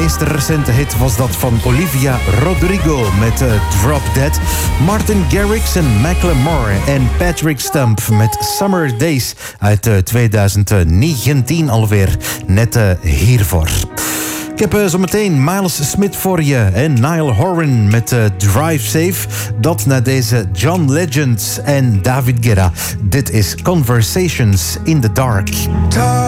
meest recente hit was dat van Olivia Rodrigo met Drop Dead. Martin Garrix en Macklemore en Patrick Stump met Summer Days uit 2019 alweer. Net hiervoor. Ik heb zometeen Miles Smith voor je en Niall Horan met Drive Safe. Dat na deze John Legend en David Guetta. Dit is Conversations in the Dark.